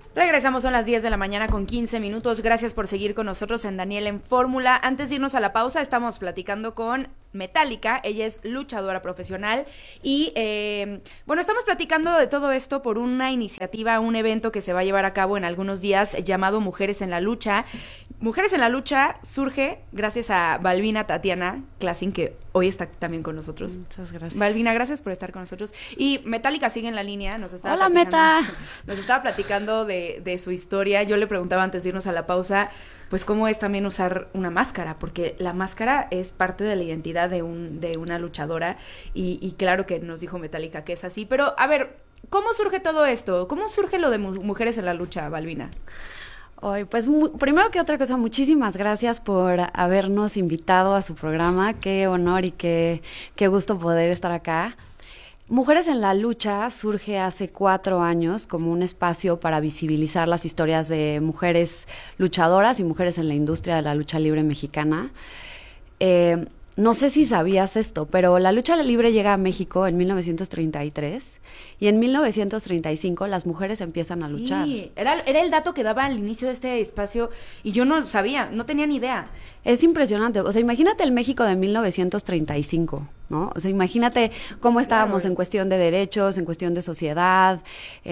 Regresamos, son las 10 de la mañana con 15 minutos. Gracias por seguir con nosotros en Daniel en Fórmula. Antes de irnos a la pausa, estamos platicando con Metallica. Ella es luchadora profesional y, estamos platicando de todo esto por una iniciativa, un evento que se va a llevar a cabo en algunos días llamado Mujeres en la Lucha. Mujeres en la Lucha surge gracias a Balbina Tatiana Klassen, que hoy está también con nosotros. Muchas gracias. Balbina, gracias por estar con nosotros. Y Metallica sigue en la línea. Hola, Meta. Nos estaba platicando de su historia. Yo le preguntaba antes de irnos a la pausa, pues cómo es también usar una máscara, porque la máscara es parte de la identidad de una luchadora y claro que nos dijo Metallica que es así. Pero, a ver, ¿cómo surge todo esto? ¿Cómo surge lo de Mujeres en la Lucha, Balbina? Hoy, pues primero que otra cosa, muchísimas gracias por habernos invitado a su programa. Qué honor y qué gusto poder estar acá. Mujeres en la Lucha surge hace 4 años como un espacio para visibilizar las historias de mujeres luchadoras y mujeres en la industria de la lucha libre mexicana. No sé si sabías esto, pero la lucha libre llega a México en 1933 y en 1935 las mujeres empiezan a luchar. Sí, era el dato que daba al inicio de este espacio y yo no sabía, no tenía ni idea. Es impresionante, o sea, imagínate el México de 1935, ¿no? O sea, imagínate cómo estábamos en cuestión de derechos, en cuestión de sociedad,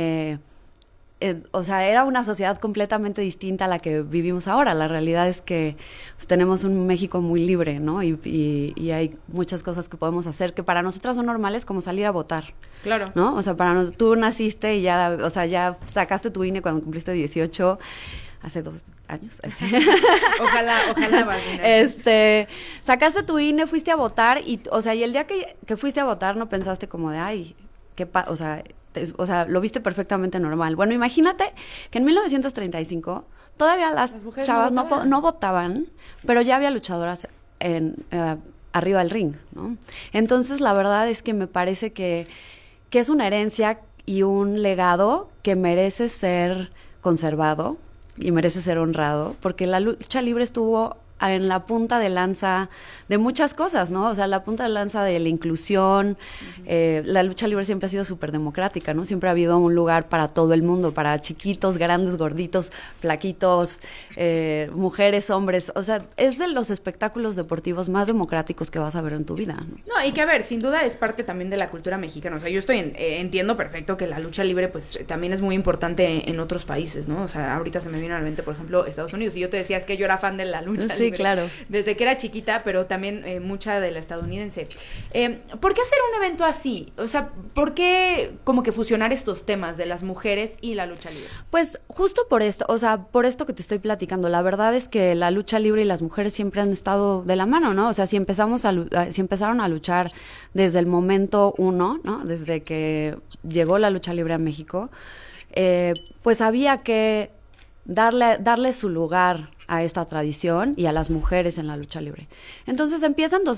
o sea, era una sociedad completamente distinta a la que vivimos ahora. La realidad es que pues, tenemos un México muy libre, ¿no? Y hay muchas cosas que podemos hacer que para nosotras son normales, como salir a votar. Claro. ¿No? O sea, tú naciste y ya, o sea, ya sacaste tu INE cuando cumpliste 18, hace 2 años. Ojalá, Balbina. Sacaste tu INE, fuiste a votar y, o sea, y el día que fuiste a votar no pensaste como de, ay, o sea, lo viste perfectamente normal. Bueno, imagínate que en 1935 todavía las chavas no votaban, pero ya había luchadoras arriba del ring, ¿no? Entonces, la verdad es que me parece que es una herencia y un legado que merece ser conservado y merece ser honrado, porque la lucha libre estuvo en la punta de lanza de muchas cosas, ¿no? O sea, la punta de lanza de la inclusión, la lucha libre siempre ha sido súper democrática, ¿no? Siempre ha habido un lugar para todo el mundo, para chiquitos, grandes, gorditos, flaquitos, mujeres, hombres, o sea, es de los espectáculos deportivos más democráticos que vas a ver en tu vida, ¿no? No, y que a ver, sin duda es parte también de la cultura mexicana, o sea, yo entiendo perfecto que la lucha libre, pues, también es muy importante en otros países, ¿no? O sea, ahorita se me viene a la mente, por ejemplo, Estados Unidos, y yo te decía, es que yo era fan de la lucha libre. Sí, claro. Desde que era chiquita, pero también mucha de la estadounidense. ¿Por qué hacer un evento así? O sea, ¿por qué como que fusionar estos temas de las mujeres y la lucha libre? Pues justo por esto, o sea, por esto que te estoy platicando, la verdad es que la lucha libre y las mujeres siempre han estado de la mano, ¿no? O sea, si empezaron a luchar desde el momento 1, ¿no? Desde que llegó la lucha libre a México, pues había que darle su lugar a esta tradición y a las mujeres en la lucha libre. Entonces empieza en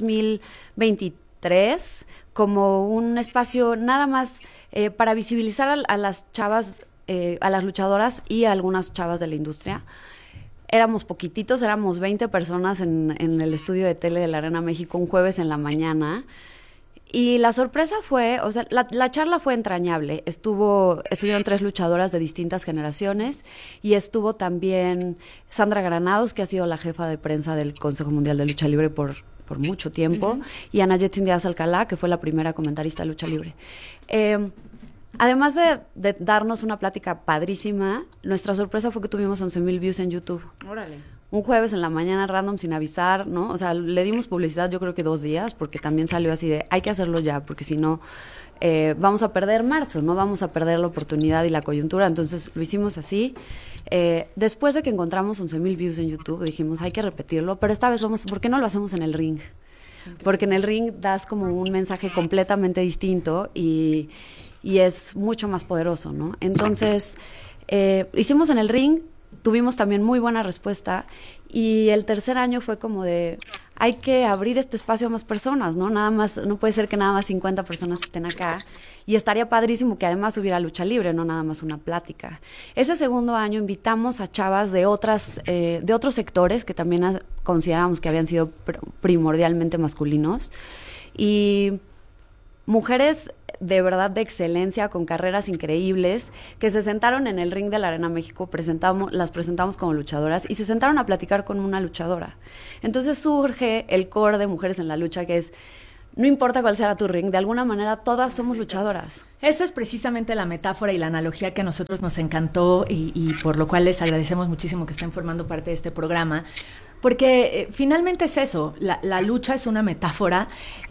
2023 como un espacio nada más para visibilizar a las chavas, a las luchadoras y a algunas chavas de la industria. Éramos poquititos, éramos 20 personas en el estudio de tele de la Arena México un jueves en la mañana. Y la sorpresa fue, o sea, la charla fue entrañable. Estuvieron 3 luchadoras de distintas generaciones y estuvo también Sandra Granados, que ha sido la jefa de prensa del Consejo Mundial de Lucha Libre por mucho tiempo, y Ana Yetsin Díaz Alcalá, que fue la primera comentarista de lucha libre. Además de darnos una plática padrísima, nuestra sorpresa fue que tuvimos 11,000 views en YouTube. Órale. Un jueves en la mañana random sin avisar, ¿no? O sea, le dimos publicidad yo creo que 2 días, porque también salió así de, hay que hacerlo ya, porque si no, vamos a perder marzo, ¿no? Vamos a perder la oportunidad y la coyuntura. Entonces lo hicimos así. Después de que encontramos 11,000 views en YouTube, dijimos, hay que repetirlo, pero esta vez ¿por qué no lo hacemos en el ring? Porque en el ring das como un mensaje completamente distinto y es mucho más poderoso, ¿no? Entonces, hicimos en el ring, tuvimos también muy buena respuesta y el tercer año fue como de, hay que abrir este espacio a más personas, ¿no? No puede ser que nada más 50 personas estén acá y estaría padrísimo que además hubiera lucha libre, no nada más una plática. Ese segundo año invitamos a chavas de otros sectores que también consideramos que habían sido primordialmente masculinos y mujeres de verdad de excelencia, con carreras increíbles, que se sentaron en el ring de la Arena México, las presentamos como luchadoras y se sentaron a platicar con una luchadora. Entonces surge el core de Mujeres en la Lucha, que es, no importa cuál sea tu ring, de alguna manera todas somos luchadoras. Esa es precisamente la metáfora y la analogía que a nosotros nos encantó y por lo cual les agradecemos muchísimo que estén formando parte de este programa. Porque finalmente es eso, la lucha es una metáfora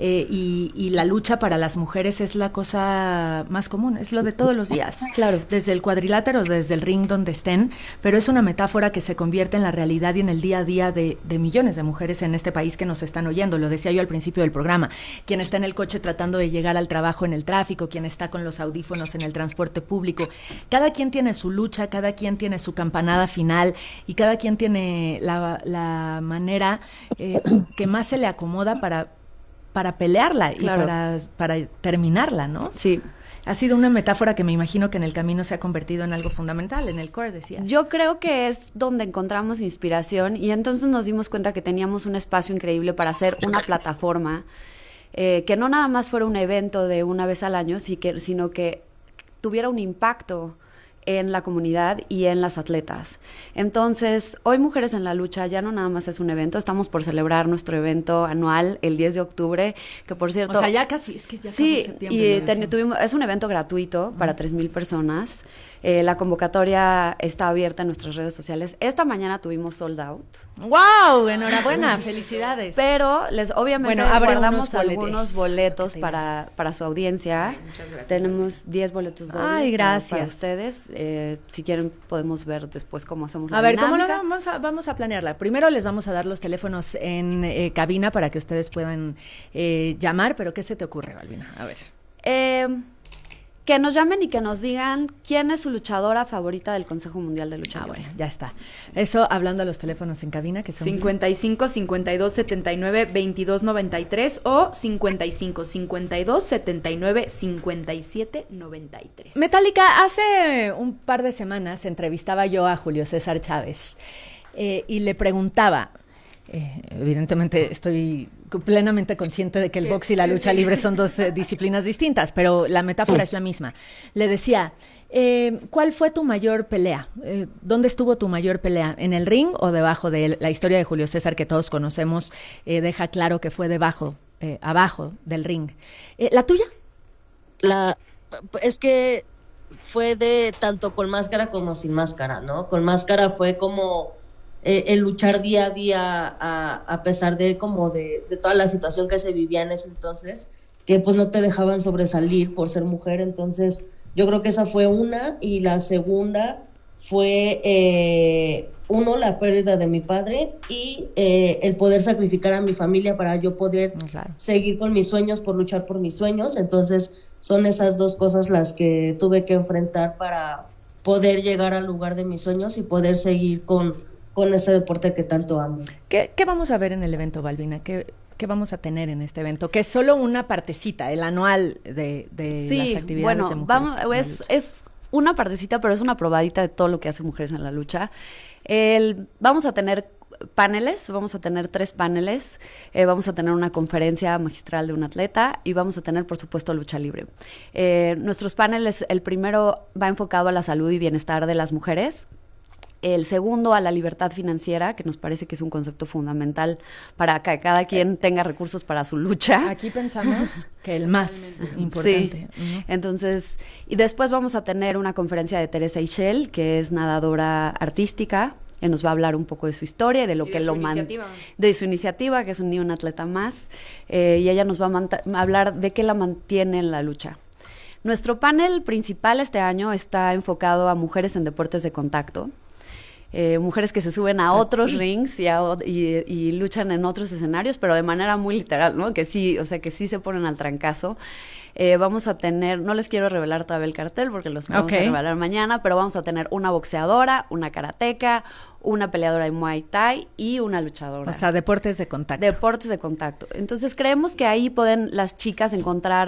y la lucha para las mujeres es la cosa más común, es lo de todos los días. Claro. Desde el cuadrilátero, desde el ring donde estén, pero es una metáfora que se convierte en la realidad y en el día a día de millones de mujeres en este país que nos están oyendo. Lo decía yo al principio del programa, quien está en el coche tratando de llegar al trabajo en el tráfico, quien está con los audífonos en el transporte público. Cada quien tiene su lucha, cada quien tiene su campanada final y cada quien tiene la manera que más se le acomoda para pelearla claro. y para terminarla, ¿no? Sí. Ha sido una metáfora que me imagino que en el camino se ha convertido en algo fundamental, en el core, decías. Yo creo que es donde encontramos inspiración y entonces nos dimos cuenta que teníamos un espacio increíble para hacer una plataforma que no nada más fuera un evento de una vez al año, sino que tuviera un impacto en la comunidad y en las atletas. Entonces, hoy Mujeres en la Lucha ya no nada más es un evento, estamos por celebrar nuestro evento anual el 10 de octubre, que por cierto... O sea, ya casi, es que ya sí, septiembre. Y es un evento gratuito para 3,000 personas. La convocatoria está abierta en nuestras redes sociales. Esta mañana tuvimos sold out. ¡Wow! Enhorabuena, felicidades. Pero obviamente guardamos algunos boletos Ay, para su audiencia. Muchas gracias. Tenemos 10 boletos dobles Ay, gracias. para ustedes. Si quieren podemos ver después cómo hacemos la A ver, ¿cómo lo dinámica. vamos a planearla? Primero les vamos a dar los teléfonos en cabina para que ustedes puedan llamar, pero ¿qué se te ocurre, Balbina? A ver. Que nos llamen y que nos digan quién es su luchadora favorita del Consejo Mundial de Lucha Libre. Bueno, ya está. Eso hablando a los teléfonos en cabina, que son 55 52 79 22 93 o 55 52 79 57 93. Metallica, hace un par de semanas entrevistaba yo a Julio César Chávez y le preguntaba, evidentemente estoy plenamente consciente de que el box y la lucha libre son dos disciplinas distintas, pero la metáfora es la misma. Le decía, ¿cuál fue tu mayor pelea? ¿Dónde estuvo tu mayor pelea? ¿En el ring o debajo de él? La historia de Julio César que todos conocemos deja claro que fue abajo del ring. ¿La tuya? Es que fue de tanto con máscara como sin máscara, ¿no? Con máscara fue como el luchar día a día a pesar de como de toda la situación que se vivía en ese entonces, que pues no te dejaban sobresalir por ser mujer. Entonces yo creo que esa fue una, y la segunda fue la pérdida de mi padre y el poder sacrificar a mi familia para yo poder seguir con mis sueños, por luchar por mis sueños. Entonces son esas dos cosas las que tuve que enfrentar para poder llegar al lugar de mis sueños y poder seguir con ese deporte que tanto amo. ¿Qué vamos a ver en el evento, Balbina? ¿Qué vamos a tener en este evento? Que es solo una partecita, el anual de las actividades de Mujeres. Es una partecita, pero es una probadita de todo lo que hace Mujeres en la Lucha. Vamos a tener paneles, vamos a tener 3 paneles, vamos a tener una conferencia magistral de un atleta y vamos a tener, por supuesto, lucha libre. Nuestros paneles, el primero va enfocado a la salud y bienestar de las mujeres. El segundo a la libertad financiera, que nos parece que es un concepto fundamental para que cada quien tenga recursos para su lucha. Aquí pensamos que el más importante. Sí. Entonces, y después vamos a tener una conferencia de Teresa Ishel, que es nadadora artística, que nos va a hablar un poco de su historia y de lo que de su iniciativa, que es ni un atleta más, y ella nos va a hablar de qué la mantiene en la lucha. Nuestro panel principal este año está enfocado a mujeres en deportes de contacto. Mujeres que se suben a otros rings y luchan en otros escenarios, pero de manera muy literal, ¿no? Que sí se ponen al trancazo. Vamos a tener, no les quiero revelar todavía el cartel porque los vamos a revelar mañana, pero vamos a tener una boxeadora, una karateca, una peleadora de Muay Thai y una luchadora. O sea, deportes de contacto. Deportes de contacto. Entonces creemos que ahí pueden las chicas encontrar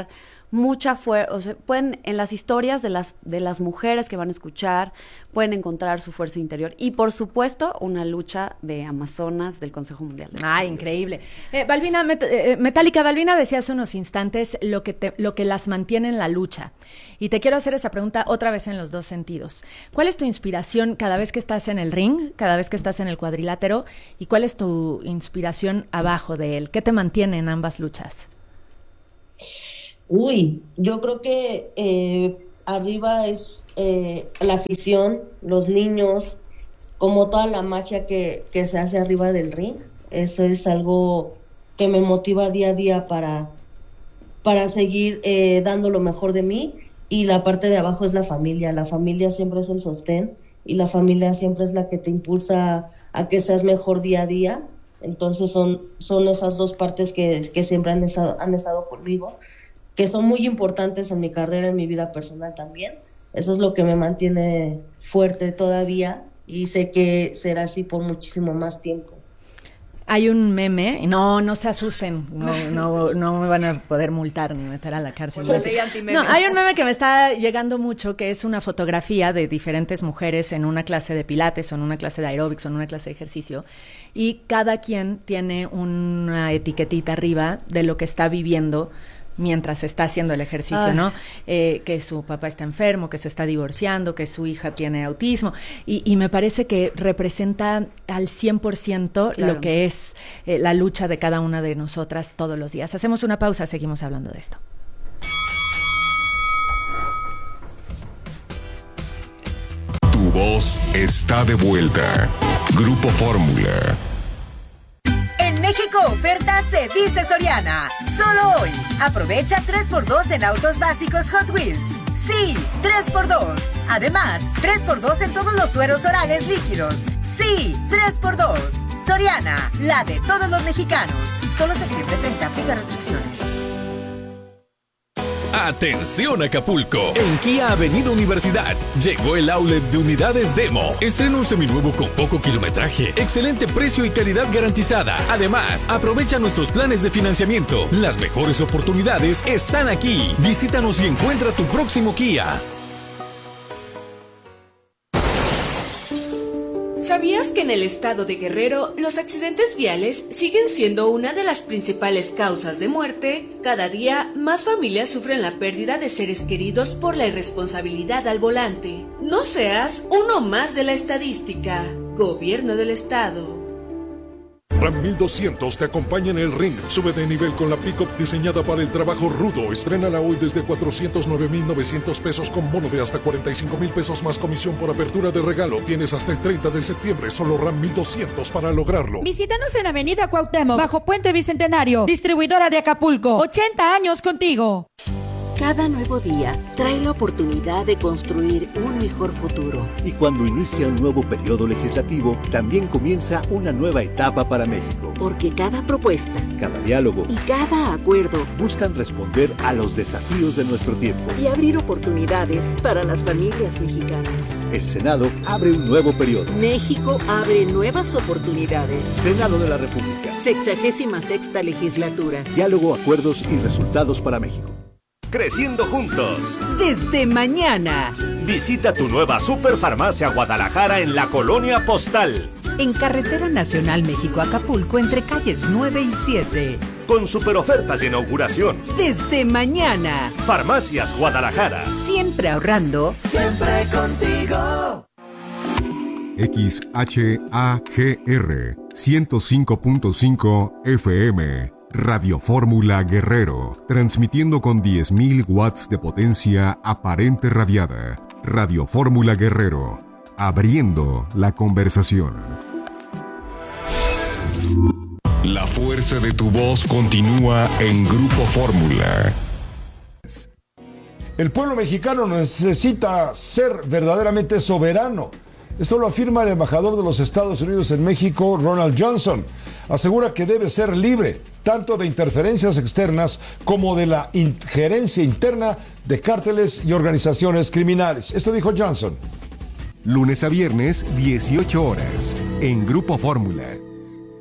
mucha fuerza, o sea, pueden, en las historias de las mujeres que van a escuchar, pueden encontrar su fuerza interior y, por supuesto, una lucha de amazonas del Consejo Mundial de la Salud. Increíble. Balbina, Metallica, Balbina decía hace unos instantes lo que las mantiene en la lucha. Y te quiero hacer esa pregunta otra vez en los dos sentidos. ¿Cuál es tu inspiración cada vez que estás en el ring, cada vez que estás en el cuadrilátero? ¿Y cuál es tu inspiración abajo de él? ¿Qué te mantiene en ambas luchas? Yo creo que arriba es la afición, los niños, como toda la magia que se hace arriba del ring. Eso es algo que me motiva día a día para seguir dando lo mejor de mí. Y la parte de abajo es la familia siempre es el sostén y la familia siempre es la que te impulsa a que seas mejor día a día. Entonces son esas dos partes que siempre han estado conmigo, que son muy importantes en mi carrera, en mi vida personal también. Eso es lo que me mantiene fuerte todavía y sé que será así por muchísimo más tiempo. Hay un meme, no se asusten, no me van a poder multar ni meter a la cárcel. No, hay un meme que me está llegando mucho, que es una fotografía de diferentes mujeres en una clase de pilates o en una clase de aeróbics o en una clase de ejercicio, y cada quien tiene una etiquetita arriba de lo que está viviendo mientras está haciendo el ejercicio, ¿no? Que su papá está enfermo, que se está divorciando, que su hija tiene autismo, y me parece que representa al 100% lo que es la lucha de cada una de nosotras todos los días. Hacemos una pausa, seguimos hablando de esto. Tu voz está de vuelta. Grupo Fórmula. México oferta se dice Soriana. Solo hoy. Aprovecha 3x2 en autos básicos Hot Wheels. Sí, 3x2. Además, 3x2 en todos los sueros orales líquidos. Sí, 3x2. Soriana, la de todos los mexicanos. Solo septiembre 30, aplica restricciones. Atención Acapulco, en Kia Avenida Universidad llegó el outlet de unidades Demo. Estrena un seminuevo con poco kilometraje, excelente precio y calidad garantizada. Además, aprovecha nuestros planes de financiamiento. Las mejores oportunidades están aquí. Visítanos y encuentra tu próximo Kia. ¿Sabías que en el estado de Guerrero los accidentes viales siguen siendo una de las principales causas de muerte? Cada día más familias sufren la pérdida de seres queridos por la irresponsabilidad al volante. No seas uno más de la estadística. Gobierno del Estado. Ram 1200 te acompaña en el ring. Sube de nivel con la pick-up diseñada para el trabajo rudo. Estrénala hoy desde 409,900 pesos con bono de hasta 45,000 pesos más comisión por apertura de regalo. Tienes hasta el 30 de septiembre. Solo Ram 1200 para lograrlo. Visítanos en Avenida Cuauhtémoc, bajo Puente Bicentenario. Distribuidora de Acapulco. 80 años contigo. Cada nuevo día trae la oportunidad de construir un mejor futuro. Y cuando inicia un nuevo periodo legislativo, también comienza una nueva etapa para México. Porque cada propuesta, cada diálogo y cada acuerdo buscan responder a los desafíos de nuestro tiempo y abrir oportunidades para las familias mexicanas. El Senado abre un nuevo periodo. México abre nuevas oportunidades. Senado de la República. 66ª legislatura. Diálogo, acuerdos y resultados para México. Creciendo juntos. Desde mañana. Visita tu nueva Superfarmacia Guadalajara en la Colonia Postal. En Carretera Nacional México-Acapulco entre calles 9 y 7. Con superofertas de inauguración. Desde mañana. Farmacias Guadalajara. Siempre ahorrando. Siempre contigo. XHAGR 105.5 FM. Radio Fórmula Guerrero, transmitiendo con 10.000 watts de potencia aparente radiada. Radio Fórmula Guerrero, abriendo la conversación. La fuerza de tu voz continúa en Grupo Fórmula. El pueblo mexicano necesita ser verdaderamente soberano. Esto lo afirma el embajador de los Estados Unidos en México, Ronald Johnson. Asegura que debe ser libre tanto de interferencias externas como de la injerencia interna de cárteles y organizaciones criminales. Esto dijo Johnson. Lunes a viernes, 18 horas, en Grupo Fórmula.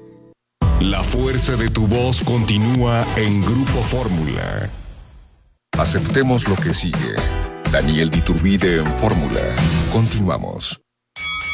La fuerza de tu voz continúa en Grupo Fórmula. Aceptemos lo que sigue. Daniel Iturbide en Fórmula. Continuamos.